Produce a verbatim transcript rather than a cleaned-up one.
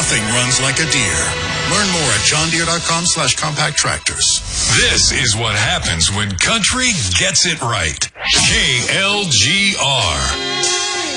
nothing runs like a deer. Learn more at johndeere.com slash compact tractors. This is what happens when country gets it right. K L G R.